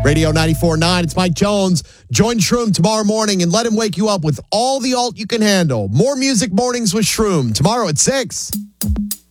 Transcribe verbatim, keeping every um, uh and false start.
Radio ninety-four point nine, it's Mike Jones. Join Shroom tomorrow morning and let him wake you up with all the alt you can handle. More music mornings with Shroom tomorrow at six.